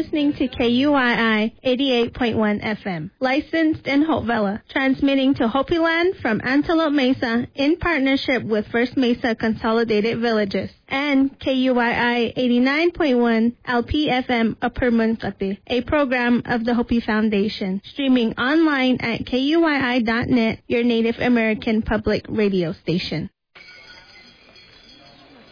listening to KUII 88.1 FM, licensed in Hope Villa, transmitting to Hopi Land from Antelope Mesa in partnership with First Mesa Consolidated Villages, and KUII 89.1 LPFM Upper Munkate, a program of the Hopi Foundation, streaming online at KUII.net, your Native American public radio station.